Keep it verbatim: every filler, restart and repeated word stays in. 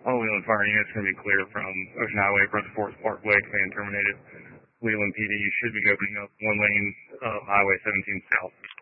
All Wheeling Fire units going to be clear from Ocean Highway, Brother Forest Parkway, and terminated. Wheeling P D, you should be opening up one lane of Highway seventeen south.